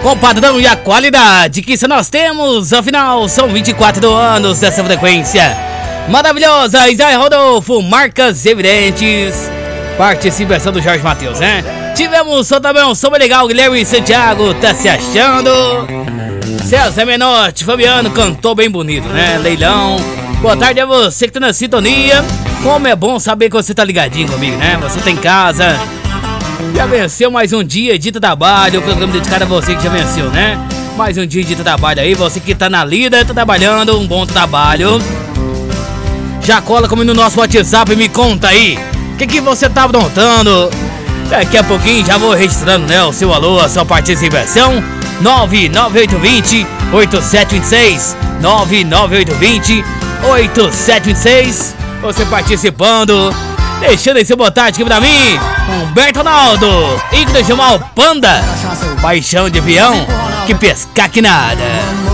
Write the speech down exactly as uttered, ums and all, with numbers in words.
Com o padrão e a qualidade que isso nós temos, afinal são vinte e quatro anos dessa frequência maravilhosa. Isaías Rodolfo, marcas evidentes, participação do Jorge Matheus, né? Tivemos só também um som legal, Guilherme Santiago, tá se achando. César Menotti, Fabiano cantou bem bonito, né? Leilão, boa tarde a você que tá na sintonia. Como é bom saber que você tá ligadinho comigo, né? Você tá em casa, já venceu mais um dia de trabalho, o programa dedicado a você que já venceu, né? Mais um dia de trabalho aí, você que tá na lida, tá trabalhando, um bom trabalho. Já cola comigo no nosso WhatsApp e me conta aí, o que que você tá aprontando? Daqui a pouquinho já vou registrando, né, o seu alô, a sua participação. nove nove oito dois zero oito sete dois seis, nove nove oito dois zero oito sete dois seis. Você participando, deixando aí seu boa tarde aqui pra mim, Humberto Ronaldo, Igor Jamal Panda, paixão de avião, que pescar que nada.